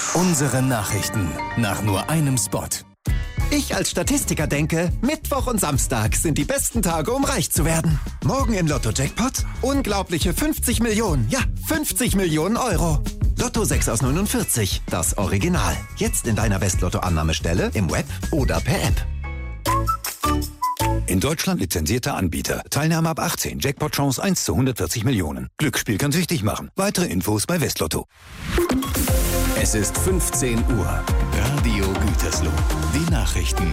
Unsere Nachrichten nach nur einem Spot. Ich als Statistiker denke, Mittwoch und Samstag sind die besten Tage, um reich zu werden. Morgen im Lotto-Jackpot unglaubliche 50 Millionen. Ja, 50 Millionen Euro. Lotto 6 aus 49, das Original. Jetzt in deiner West-Lotto-Annahmestelle, im Web oder per App. In Deutschland lizenzierter Anbieter. Teilnahme ab 18. Jackpot-Chance 1 zu 140 Millionen. Glücksspiel kann süchtig machen. Weitere Infos bei Westlotto. Es ist 15 Uhr. Radio Gütersloh. Die Nachrichten.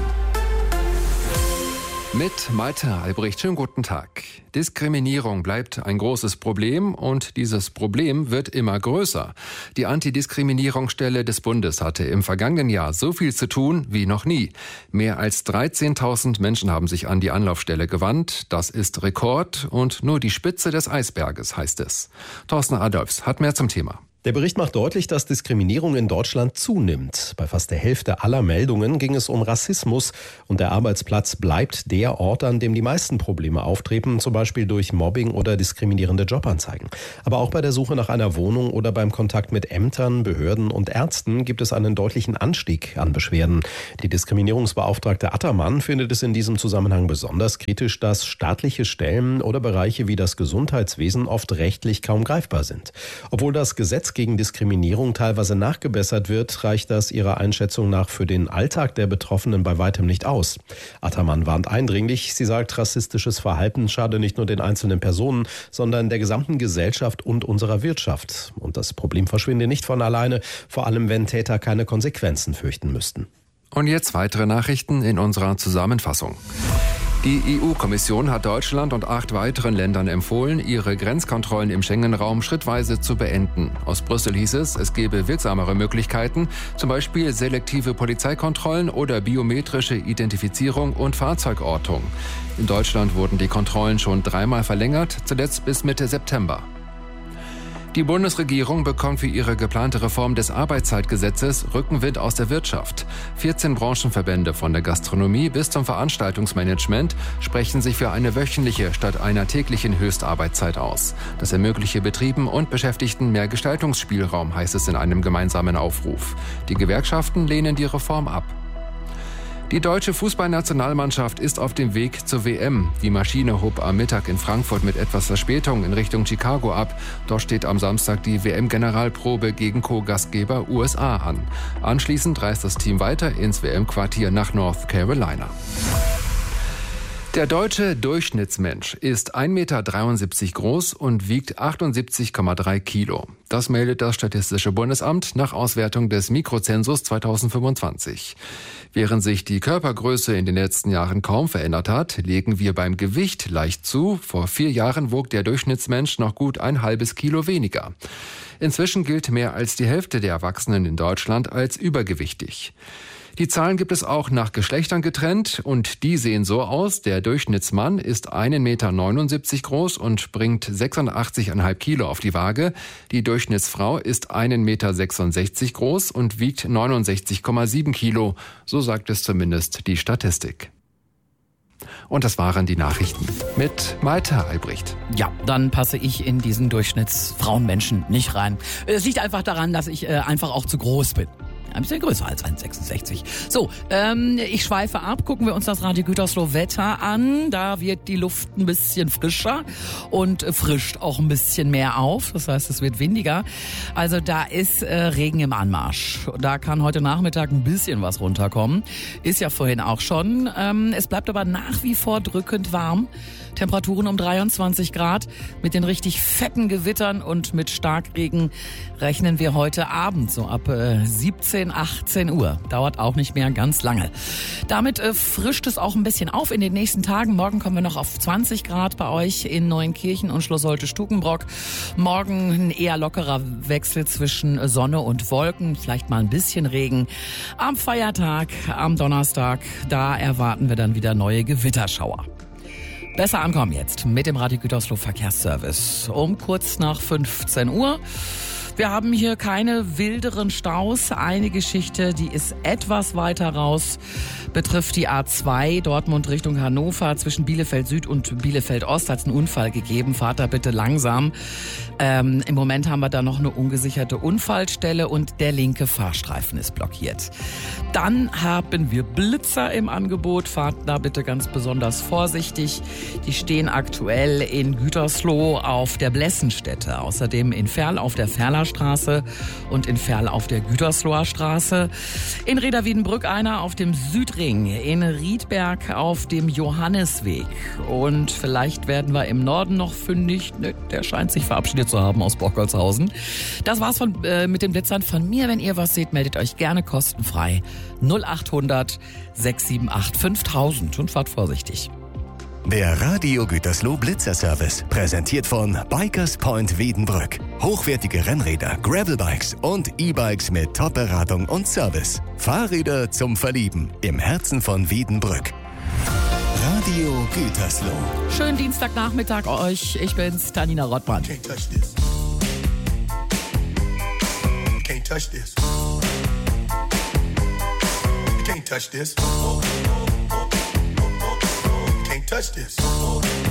Mit Malte Albrecht. Schönen guten Tag. Diskriminierung bleibt ein großes Problem und dieses Problem wird immer größer. Die Antidiskriminierungsstelle des Bundes hatte im vergangenen Jahr so viel zu tun wie noch nie. Mehr als 13.000 Menschen haben sich an die Anlaufstelle gewandt. Das ist Rekord und nur die Spitze des Eisberges, heißt es. Thorsten Adolfs hat mehr zum Thema. Der Bericht macht deutlich, dass Diskriminierung in Deutschland zunimmt. Bei fast der Hälfte aller Meldungen ging es um Rassismus und der Arbeitsplatz bleibt der Ort, an dem die meisten Probleme auftreten, zum Beispiel durch Mobbing oder diskriminierende Jobanzeigen. Aber auch bei der Suche nach einer Wohnung oder beim Kontakt mit Ämtern, Behörden und Ärzten gibt es einen deutlichen Anstieg an Beschwerden. Die Diskriminierungsbeauftragte Attermann findet es in diesem Zusammenhang besonders kritisch, dass staatliche Stellen oder Bereiche wie das Gesundheitswesen oft rechtlich kaum greifbar sind. Obwohl das Gesetz gegen Diskriminierung teilweise nachgebessert wird, reicht das ihrer Einschätzung nach für den Alltag der Betroffenen bei weitem nicht aus. Attermann warnt eindringlich. Sie sagt, rassistisches Verhalten schade nicht nur den einzelnen Personen, sondern der gesamten Gesellschaft und unserer Wirtschaft. Und das Problem verschwinde nicht von alleine, vor allem wenn Täter keine Konsequenzen fürchten müssten. Und jetzt weitere Nachrichten in unserer Zusammenfassung. Die EU-Kommission hat Deutschland und 8 weiteren Ländern empfohlen, ihre Grenzkontrollen im Schengen-Raum schrittweise zu beenden. Aus Brüssel hieß es gebe wirksamere Möglichkeiten, zum Beispiel selektive Polizeikontrollen oder biometrische Identifizierung und Fahrzeugortung. In Deutschland wurden die Kontrollen schon 3-mal verlängert, zuletzt bis Mitte September. Die Bundesregierung bekommt für ihre geplante Reform des Arbeitszeitgesetzes Rückenwind aus der Wirtschaft. 14 Branchenverbände von der Gastronomie bis zum Veranstaltungsmanagement sprechen sich für eine wöchentliche statt einer täglichen Höchstarbeitszeit aus. Das ermögliche Betrieben und Beschäftigten mehr Gestaltungsspielraum, heißt es in einem gemeinsamen Aufruf. Die Gewerkschaften lehnen die Reform ab. Die deutsche Fußballnationalmannschaft ist auf dem Weg zur WM. Die Maschine hob am Mittag in Frankfurt mit etwas Verspätung in Richtung Chicago ab. Dort steht am Samstag die WM-Generalprobe gegen Co-Gastgeber USA an. Anschließend reist das Team weiter ins WM-Quartier nach North Carolina. Der deutsche Durchschnittsmensch ist 1,73 Meter groß und wiegt 78,3 Kilo. Das meldet das Statistische Bundesamt nach Auswertung des Mikrozensus 2025. Während sich die Körpergröße in den letzten Jahren kaum verändert hat, legen wir beim Gewicht leicht zu. Vor 4 Jahren wog der Durchschnittsmensch noch gut ein halbes Kilo weniger. Inzwischen gilt mehr als die Hälfte der Erwachsenen in Deutschland als übergewichtig. Die Zahlen gibt es auch nach Geschlechtern getrennt und die sehen so aus. Der Durchschnittsmann ist 1,79 Meter groß und bringt 86,5 Kilo auf die Waage. Die Durchschnittsfrau ist 1,66 Meter groß und wiegt 69,7 Kilo. So sagt es zumindest die Statistik. Und das waren die Nachrichten mit Malte Albrecht. Ja, dann passe ich in diesen Durchschnittsfrauenmenschen nicht rein. Es liegt einfach daran, dass ich einfach auch zu groß bin. Ein bisschen größer als 1,66. So, ich schweife ab. Gucken wir uns das Radio Gütersloh Wetter an. Da wird die Luft ein bisschen frischer und frischt auch ein bisschen mehr auf. Das heißt, es wird windiger. Also da ist Regen im Anmarsch. Da kann heute Nachmittag ein bisschen was runterkommen. Ist ja vorhin auch schon. Es bleibt aber nach wie vor drückend warm. Temperaturen um 23 Grad. Mit den richtig fetten Gewittern und mit Starkregen rechnen wir heute Abend so ab 17, 18 Uhr. Dauert auch nicht mehr ganz lange. Damit frischt es auch ein bisschen auf in den nächsten Tagen. Morgen kommen wir noch auf 20 Grad bei euch in Neuenkirchen und Schloss Holte-Stukenbrock. Morgen ein eher lockerer Wechsel zwischen Sonne und Wolken. Vielleicht mal ein bisschen Regen. Am Feiertag, am Donnerstag, da erwarten wir dann wieder neue Gewitterschauer. Besser ankommen jetzt mit dem Radio Gütersloh Verkehrsservice. Um kurz nach 15 Uhr. Wir haben hier keine wilderen Staus. Eine Geschichte, die ist etwas weiter raus, betrifft die A2 Dortmund Richtung Hannover. Zwischen Bielefeld Süd und Bielefeld Ost hat es einen Unfall gegeben. Fahrt da bitte langsam. Im Moment haben wir da noch eine ungesicherte Unfallstelle und der linke Fahrstreifen ist blockiert. Dann haben wir Blitzer im Angebot. Fahrt da bitte ganz besonders vorsichtig. Die stehen aktuell in Gütersloh auf der Blessenstätte. Außerdem in Ferl auf der Ferler Straße und in Ferl auf der Gütersloher Straße. In Reda-Wiedenbrück einer auf dem Südring. In Riedberg auf dem Johannesweg. Und vielleicht werden wir im Norden noch fündig. Der scheint sich verabschiedet zu haben aus Borkolzhausen. Das war's mit den Blitzern von mir. Wenn ihr was seht, meldet euch gerne kostenfrei. 0800 678 5000 und fahrt vorsichtig. Der Radio Gütersloh Blitzerservice, präsentiert von Bikers Point Wiedenbrück. Hochwertige Rennräder, Gravelbikes und E-Bikes mit Top-Beratung und Service. Fahrräder zum Verlieben im Herzen von Wiedenbrück. Radio Gütersloh. Schönen Dienstagnachmittag euch. Ich bin's, Tanina Rottmann. Can't touch this. Can't touch this. Can't touch this. Can't touch this.